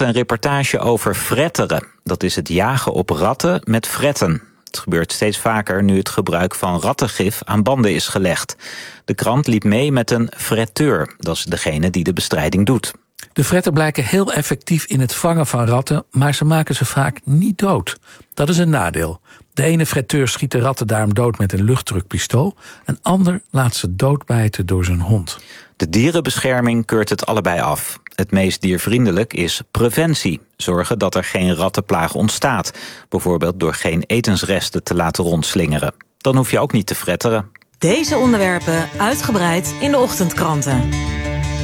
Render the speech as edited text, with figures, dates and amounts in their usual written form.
een reportage over fretteren. Dat is het jagen op ratten met fretten. Het gebeurt steeds vaker nu het gebruik van rattengif aan banden is gelegd. De krant liep mee met een fretteur. Dat is degene die de bestrijding doet. De fretten blijken heel effectief in het vangen van ratten, maar ze maken ze vaak niet dood. Dat is een nadeel. De ene fretteur schiet de ratten daarom dood met een luchtdrukpistool. Een ander laat ze doodbijten door zijn hond. De dierenbescherming keurt het allebei af. Het meest diervriendelijk is preventie. Zorgen dat er geen rattenplaag ontstaat. Bijvoorbeeld door geen etensresten te laten rondslingeren. Dan hoef je ook niet te fretteren. Deze onderwerpen uitgebreid in de ochtendkranten.